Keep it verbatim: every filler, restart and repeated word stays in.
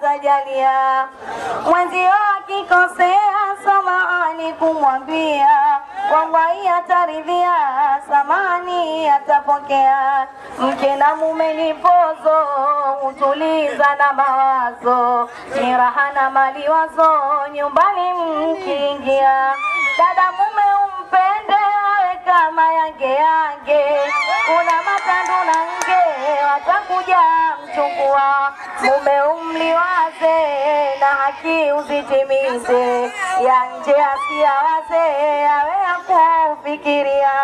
atajalia. Mwenzio akikosea samahani kumwambia, wallahi ataridhia, samani atapokea. Mke na mume ni pozo, utuliza na mawazo, ni raha na mali wazo nyumbani mkiingia. Dada mume umpende awe kama yange yange, kuna matandu na nge watakuja mchukua. Mume umliwaze na haki uzitimize, ya nje asiawaze awe akufikiria.